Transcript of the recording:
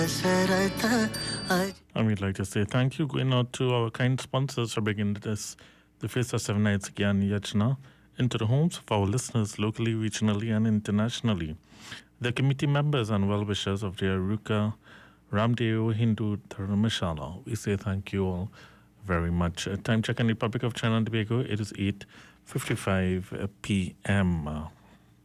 And we'd like to say thank you going out to our kind sponsors for bringing this, the Face of 7 Nights Gyan Yajna, into the homes of our listeners locally, regionally, and internationally. The committee members and well-wishers of the Aruka Ramdeo Hindu Dharmashala. We say thank you all very much. Time check in Republic of China and Tobago. It is 8:55 p.m.